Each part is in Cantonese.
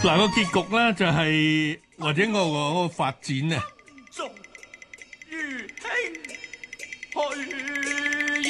嗱，個結局咧就係或者個發展啊。 重如輕去矣。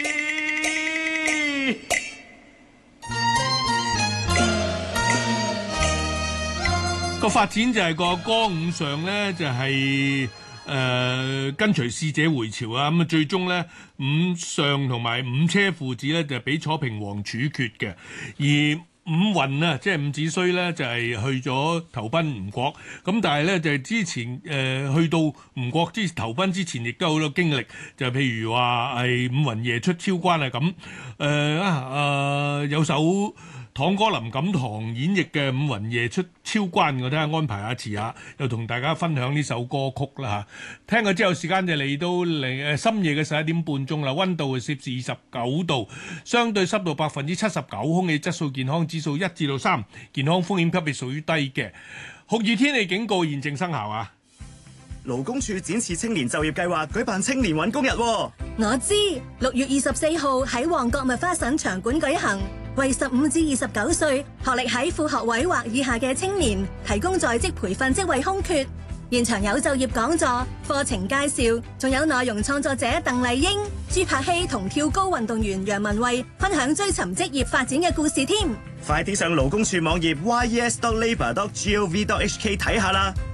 個發展就係個歌舞上咧就係跟隨使者回朝啊，咁啊最終咧伍尚同埋伍車父子咧就俾楚平王處決嘅，而伍雲啊即係伍子胥咧就係去咗投奔吳國，咁但係咧就係之前去到吳國投奔之前，亦都有好多經歷，就譬如話係伍雲夜出超關啊咁，有首唐哥林錦堂演繹嘅《伍雲夜出超關》，我睇下安排下遲下，又同大家分享呢首歌曲啦嚇。聽過之後，時間就嚟到深夜嘅11點半鐘啦。溫度係攝氏29度，相對濕度79%，空氣質素健康指數1至3，健康風險級別屬於低嘅。酷熱天氣警告現正生效啊！ 勞工處展示青年就業計劃舉辦青年揾工日喎。 我知6月24號喺旺角麥花臣場館舉行，為15至29歲學歷喺副學位或以下嘅青年提供在職培訓職位空缺，現場有就業講座、課程介紹，仲有內容創作者鄧麗英、朱柏希同跳高運動員楊文蔚分享追尋職業發展嘅故事添。 快啲上勞工處網頁yes.labour.gov.hk 睇下啦！